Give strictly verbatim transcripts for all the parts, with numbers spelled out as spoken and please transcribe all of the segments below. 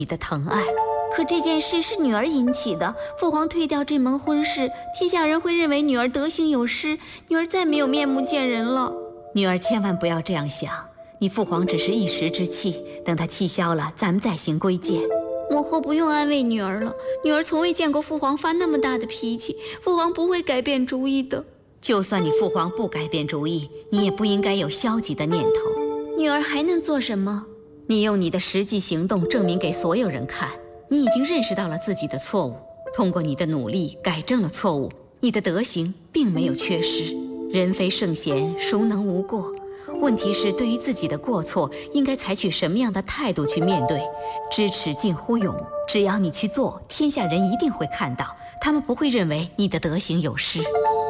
你的疼爱。可这件事是女儿引起的，父皇退掉这门婚事，天下人会认为女儿德行有失，女儿再没有面目见人了。女儿千万不要这样想，你父皇只是一时之气，等他气消了，咱们再行规谏。母后不用安慰女儿了，女儿从未见过父皇发那么大的脾气，父皇不会改变主意的。就算你父皇不改变主意，你也不应该有消极的念头。女儿还能做什么？你用你的实际行动证明给所有人看，你已经认识到了自己的错误，通过你的努力改正了错误，你的德行并没有缺失。人非圣贤，孰能无过？问题是对于自己的过错，应该采取什么样的态度去面对？知耻近乎勇，只要你去做，天下人一定会看到，他们不会认为你的德行有失。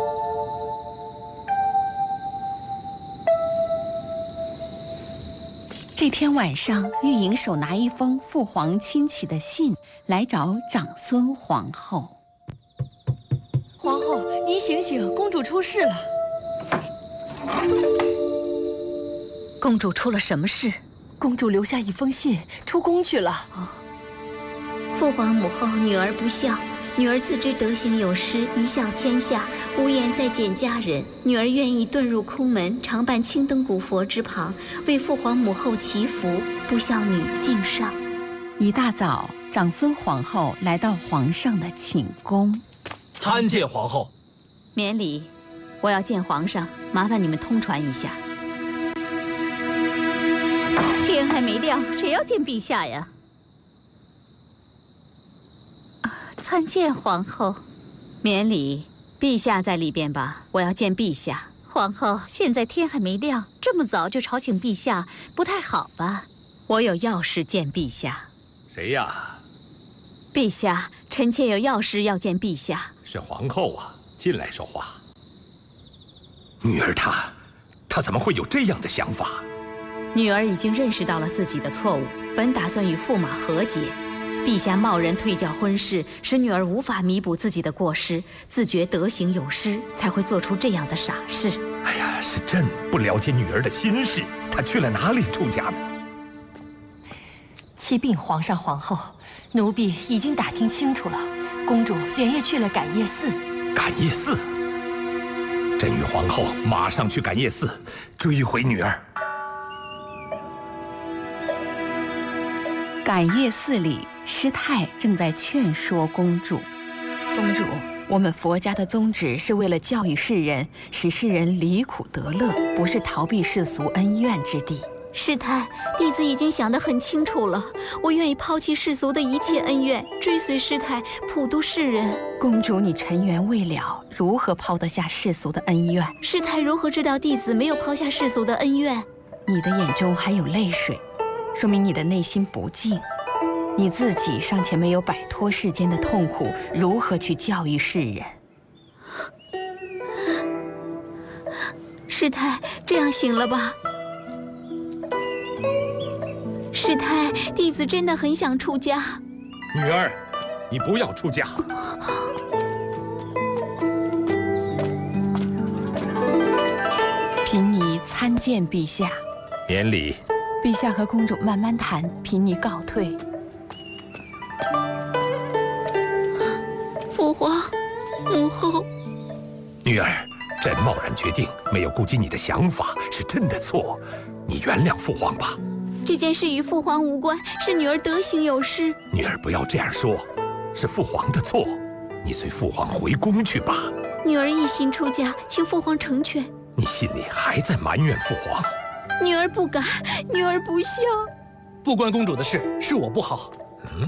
这天晚上，玉莹手拿一封父皇亲启的信来找长孙皇后。 皇后，您醒醒，公主出事了。 公主出了什么事？ 公主留下一封信，出宫去了。 哦，父皇母后，女儿不孝，女儿自知德行有失，贻笑天下，无颜再见佳人。女儿愿意遁入空门，常伴青灯古佛之旁，为父皇母后祈福，不孝女敬上。 一大早，长孙皇后来到皇上的寝宫， 参见皇后。 免礼，我要见皇上，麻烦你们通传一下。 天还没亮，谁要见陛下呀？啊，参见皇后。 免礼，陛下在里边吧？我要见陛下。 皇后，现在天还没亮，这么早就吵醒陛下，不太好吧？ 我有要事见陛下。 谁呀？ 陛下，臣妾有要事要见陛下。 是皇后啊，进来说话。 女儿她，她怎么会有这样的想法？ 女儿已经认识到了自己的错误，本打算与驸马和解。陛下贸然退掉婚事，使女儿无法弥补自己的过失，自觉德行有失，才会做出这样的傻事。 哎呀，是朕不了解女儿的心事，她去了哪里出家呢？ 启禀皇上皇后，奴婢已经打听清楚了，公主连夜去了感业寺。 感业寺？朕与皇后马上去感业寺追回女儿。 感业寺里，师太正在劝说公主。公主，我们佛家的宗旨是为了教育世人，使世人离苦得乐，不是逃避世俗恩怨之地。 师太，弟子已经想得很清楚了，我愿意抛弃世俗的一切恩怨，追随师太，普度世人。 公主，你尘缘未了，如何抛得下世俗的恩怨？ 师太如何知道弟子没有抛下世俗的恩怨？ 你的眼中还有泪水，说明你的内心不净。你自己尚且没有摆脱世间的痛苦，如何去教育世人？ 师太，这样行了吧？师太，弟子真的很想出家。 女儿，你不要出家。 贫尼参见陛下。 免礼。 陛下和公主慢慢谈，贫尼告退。 父皇，母后。 女儿，朕贸然决定，没有顾及你的想法，是朕的错，你原谅父皇吧。 这件事与父皇无关，是女儿德行有失。 女儿不要这样说，是父皇的错，你随父皇回宫去吧。 女儿一心出家，请父皇成全。 你心里还在埋怨父皇？ 女儿不敢，女儿不孝。 不关公主的事，是我不好。 嗯。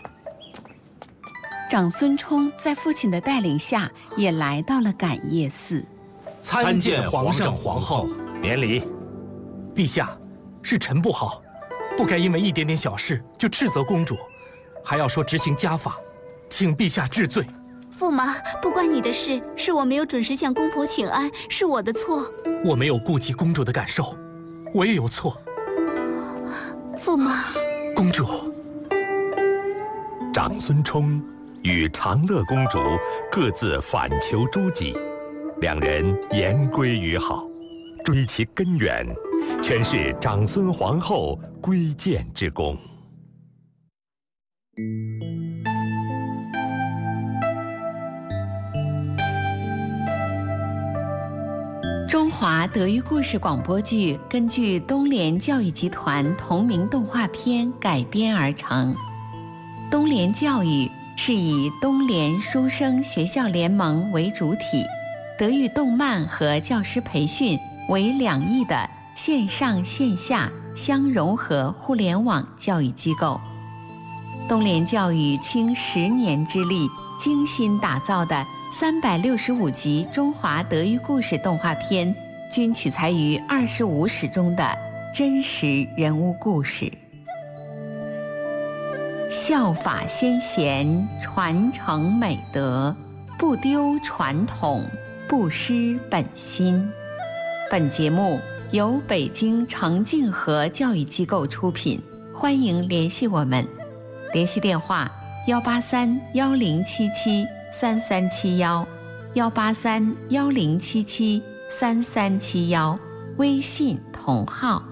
长孙冲在父亲的带领下，也来到了感业寺。 参见皇上皇后。 免礼。 陛下，是臣不好，不该因为一点点小事就斥责公主，还要说执行家法，请陛下治罪。 驸马，不关你的事，是我没有准时向公婆请安，是我的错。 我没有顾及公主的感受，我也有错。 驸马。 公主。 长孙冲与长乐公主各自反求诸己，两人言归于好，追其根源，全是长孙皇后规谏之功。 中华德育故事广播剧根据东联教育集团同名动画片改编而成。东联教育是以东联书生学校联盟为主体，德育动漫和教师培训为两翼的线上线下相融合互联网教育机构。东联教育倾十年之力精心打造的三百六十五集中华德育故事动画片，均取材于二十五史中的真实人物故事。效法先贤，传承美德，不丢传统，不失本心。本节目由北京程静和教育机构出品，欢迎联系我们。联系电话：幺八三幺零七七三三七幺，幺八三幺零七七三三七幺，微信同号。